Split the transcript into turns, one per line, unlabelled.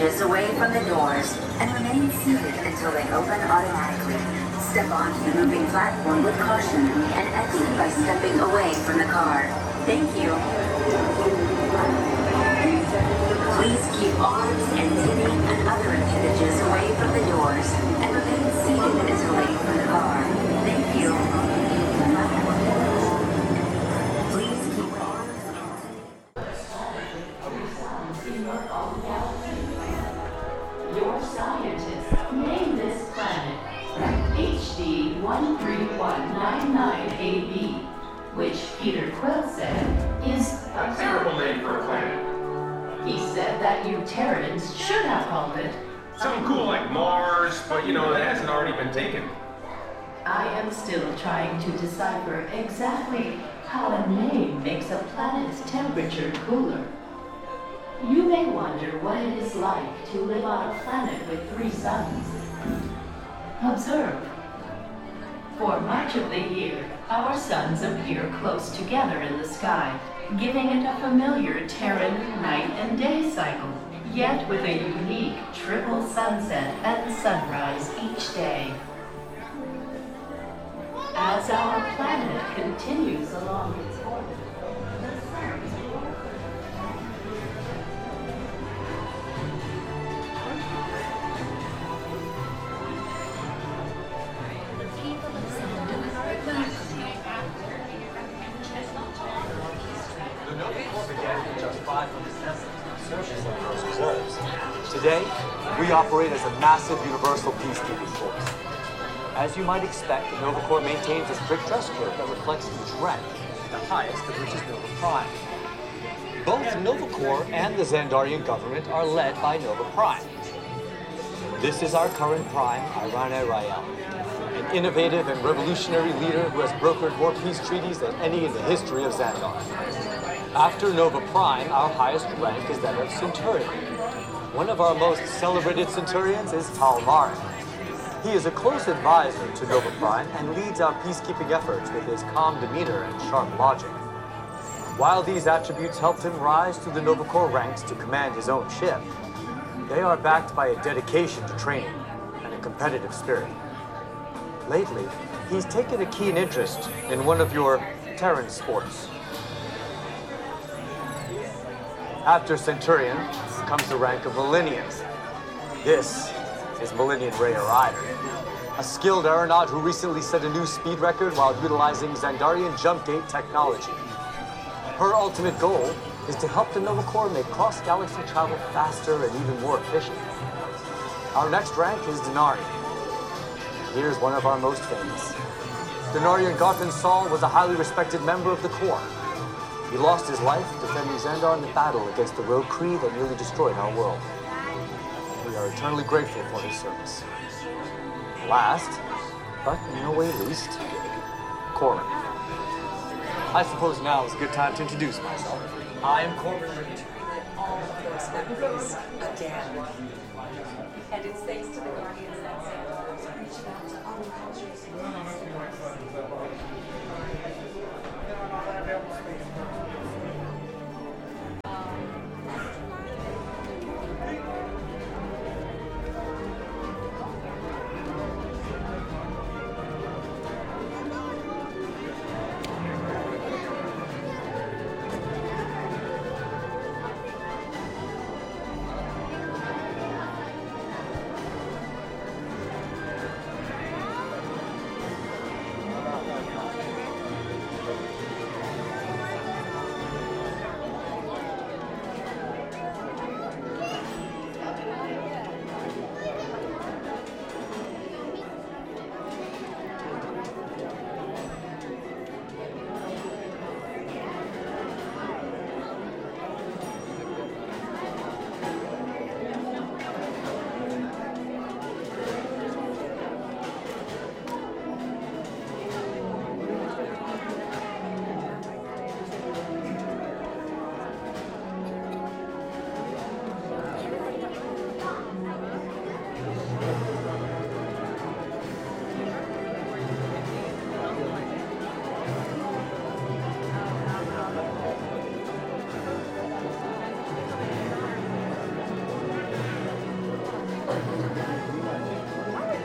appendages away from the doors and remain seated until they open automatically. Step onto the moving platform with caution and exit by stepping away from the car. Thank you. Please keep arms and knitting and other appendages away from the doors and remain seated until they open the car. Thank you. Please keep arms and...
Your scientists named this planet HD 13199AB, which Peter Quill said is
a terrible name for a planet.
He said that you Terrans should have called it
Something cool like Mars, but you know, that hasn't already been taken.
I am still trying to decipher exactly how a name makes a planet's temperature cooler. You may wonder what it is like to live on a planet with 3 suns. Observe. For much of the year, our suns appear close together in the sky, giving it a familiar Terran night and day cycle, yet with a unique triple sunset and sunrise each day. As our planet continues along its orbit, the suns
The Nova Corps began with just 500 vessels and surface of those reserves. Today, we operate as a massive universal peacekeeping force. As you might expect, the Nova Corps maintains a strict dress code that reflects each rank, the highest of which is Nova Prime. Both Nova Corps and the Xandarian government are led by Nova Prime. This is our current Prime, Irana Rael, an innovative and revolutionary leader who has brokered more peace treaties than any in the history of Xandar. After Nova Prime, our highest rank is that of Centurion. One of our most celebrated Centurions is Tal Marin. He is a close advisor to Nova Prime and leads our peacekeeping efforts with his calm demeanor and sharp logic. While these attributes helped him rise through the Nova Corps ranks to command his own ship, they are backed by a dedication to training and a competitive spirit. Lately, he's taken a keen interest in one of your Terran sports. After Centurion comes the rank of Millennium. This is Millennium Rhea Ryder, a skilled aeronaut who recently set a new speed record while utilizing Xandarian jump gate technology. Her ultimate goal is to help the Nova Corps make cross-galaxy travel faster and even more efficient. Our next rank is Denarian. Here's one of our most famous. Denarian Garthan Saul was a highly respected member of the Corps. He lost his life defending Xandar in the battle against the rogue Kree that nearly destroyed our world. We are eternally grateful for his service. Last, but in no way least, Corbin. I suppose now is a good time to introduce myself. I am Corbin Reed.
All of those memories again. And it's thanks to the Guardians that Xandar is reaching out to other cultures.